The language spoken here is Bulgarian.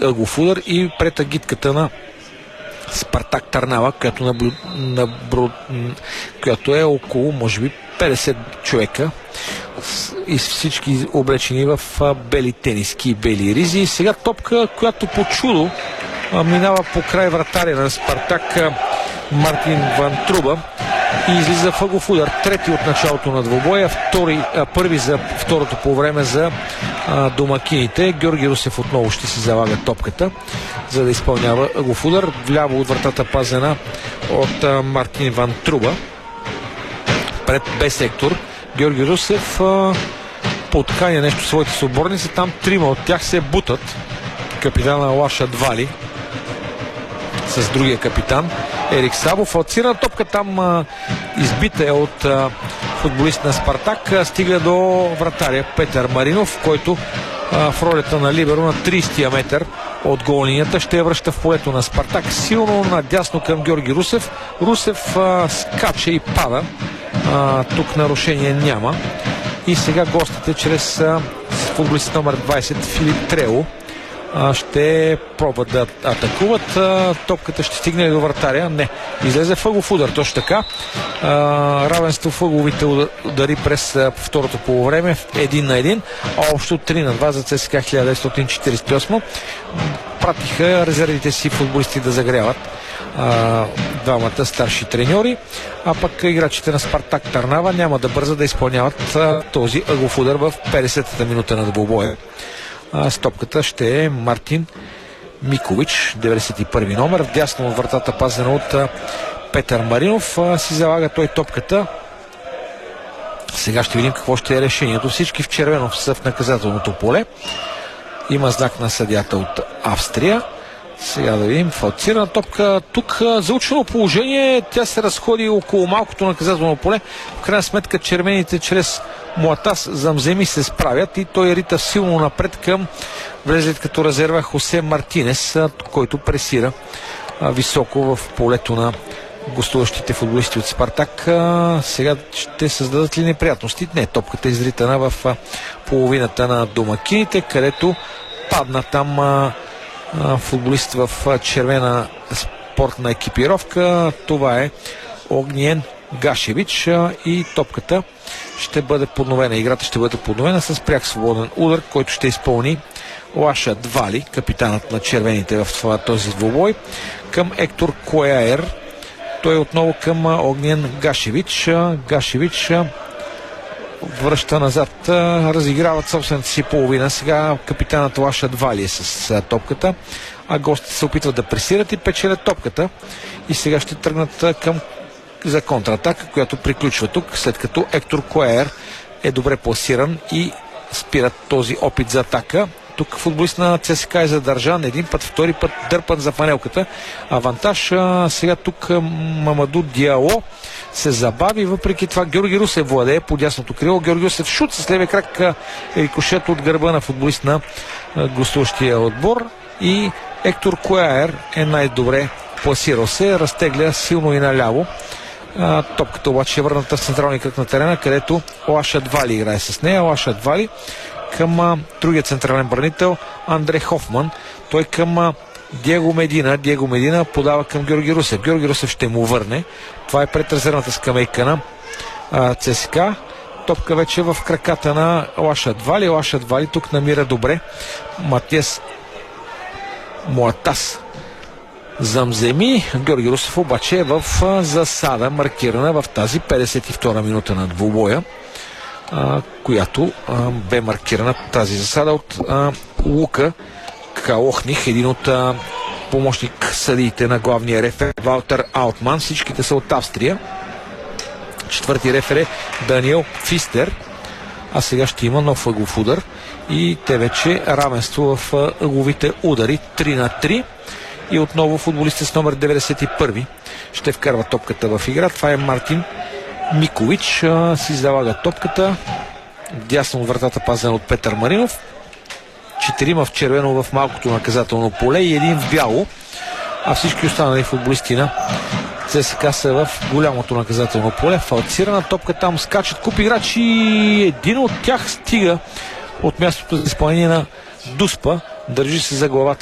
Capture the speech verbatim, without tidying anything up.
ъглов удар и пред агитката на Спартак Търнава, която, наблю... набру... която е около, може би, петдесет човека и всички облечени в бели тениски и бели ризи. Сега топка, която по чудо минава по край вратаря на Спартак Мартин Вантруба и излиза в ъглов удар. Трети от началото на двубоя, втори, а, първи за второто по време за а, домакините. Георги Русев отново ще си залага топката, за да изпълнява ъглов удар. Вляво от вратата пазена от а, Мартин Вантруба. Пред без сектор Георги Русев а, подканя нещо своите съотборници. Там трима от тях се бутат. Капитана Лаша Двали с другия капитан Ерик Сабов. Фалцирана топка там а, избита е от а, футболист на Спартак. А, стига до вратаря Петър Маринов, който а, в ролята на либеро на тридесетия метър от гол линията ще я връща в полето на Спартак. Силно надясно към Георги Русев. Русев а, скача и пада. А, тук нарушение няма. И сега гостите чрез а, футболист номер двадесет Филип Трело ще пробват да атакуват. Топката ще стигне до вратаря. Не. Излезе в ъглов удар. Точно така. Равенство в ъгловите удари през второто полувреме. Един на един. А общо три на два за ЦСКА хиляда деветстотин четиридесет и осма. Пратиха резервите си футболисти да загряват двамата старши треньори. А пък играчите на Спартак Търнава няма да бърза да изпълняват този ъглов удар в петдесетата минута на двубоя. Стопката ще е Мартин Микович, деветдесет и първи номер. Вдясно от вратата пазена от Петър Маринов. Си залага той топката. Сега ще видим какво ще е решението. Всички в червено са в наказателното поле. Има знак на съдията от Австрия. Сега да видим. Фалцирана топка. Тук заучено положение. Тя се разходи около малкото наказателно поле. В крайна сметка червените чрез Муатас Замземи се справят и той рита силно напред към влезлит като резерва Хосе Мартинес, който пресира високо в полето на гостуващите футболисти от Спартак. Сега ще създадат ли неприятности? Не, топката е изритана в половината на домакините, където падна там футболист в червена спортна екипировка. Това е Огниен Гашевич и топката ще бъде подновена. Играта ще бъде подновена с пряк свободен удар, който ще изпълни Лаша Двали, капитанът на червените в този двубой, към Ектор Кояер. Той отново към Огниен Гашевич. Гашевич връща назад, разиграват собствената си половина. Сега капитанът Лаша Двали е с топката, а гостите се опитват да пресират и печелят топката. И сега ще тръгнат към за контратака, която приключва тук, след като Ектор Коер е добре пласиран и спират този опит за атака. Тук футболист на ЦСКА е задържан един път, втори път дърпан за фанелката. Авантаж. Сега тук Мамаду Диало се забави, въпреки това Георги Русев владее по дясното крило. Георги Русев шут с левия крак е рикошет от гърба на футболист на гостуващия отбор и Ектор Коер е най-добре пласирал се, разтегля силно и наляво. А, топката обаче е върната в централния кръг на терена, където Лаша Двали играе с нея. Лаша Двали към а, другия централен бранител Андре Хофман. Той към а, Диего Медина. Диего Медина подава към Георги Русев. Георги Русев ще му върне. Това е пред резервната скамейка на а, ЦСКА. Топка вече в краката на Лаша Двали. Лаша Двали тук намира добре Матиас Муатас Замземи. Георги Русев обаче е в засада, маркирана в тази петдесет и втора минута на двубоя, а, която а, бе маркирана тази засада от а, Лука Калохних, един от а, помощник съдиите на главния рефер Валтер Аутман. Всичките са от Австрия. Четвърти рефер е Даниел Фистер. А сега ще има нов ъглов удар и те вече равенство в ъгловите удари три на три. И отново футболистът с номер деветдесет и първи ще вкарва топката в игра. Това е Мартин Микович. А, си залага топката. Дясно от вратата пазена от Петър Маринов. Четирима в червено в малкото наказателно поле и един в бяло. А всички останали футболисти на ЦСКА са в голямото наказателно поле. Фалцирана топка, там скачат куп играчи. Един от тях стига от мястото за изпълнение на Дуспа. Държи се за главата